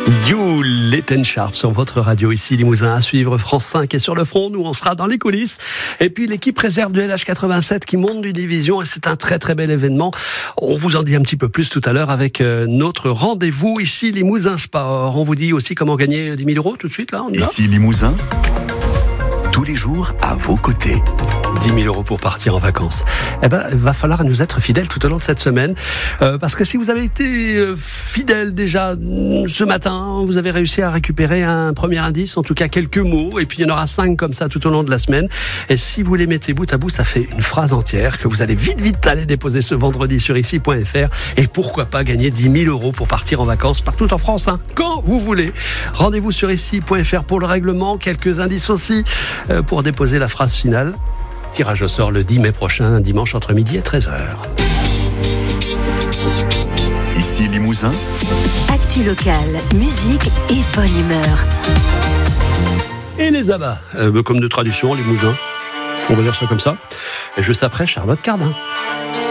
You, les Ten Sharp sur votre radio ici Limousin, à suivre France 5 et sur le front, nous on sera dans les coulisses. Et puis l'équipe réserve du LH87 qui monte d'une division et c'est un très très bel événement. On vous en dit un petit peu plus tout à l'heure avec notre rendez-vous ici Limousin Sport. On vous dit aussi comment gagner 10 000 euros tout de suite là. Ici Limousin, tous les jours à vos côtés. 10 000 euros pour partir en vacances. Eh ben, il va falloir nous être fidèles tout au long de cette semaine. Parce que si vous avez été fidèles déjà ce matin, vous avez réussi à récupérer un premier indice, en tout cas quelques mots, et puis il y en aura 5 comme ça tout au long de la semaine. Et si vous les mettez bout à bout, ça fait une phrase entière que vous allez vite aller déposer ce vendredi sur ici.fr. Et pourquoi pas gagner 10 000 euros pour partir en vacances partout en France, hein, quand vous voulez. Rendez-vous sur ici.fr pour le règlement, quelques indices aussi pour déposer la phrase finale. Tirage au sort le 10 mai prochain, dimanche entre midi et 13h. Ici Limousin. Actu locale, musique et bonne humeur. Et les abats, comme de tradition, Limousin. On va dire ça comme ça. Et juste après, Charlotte Cardin.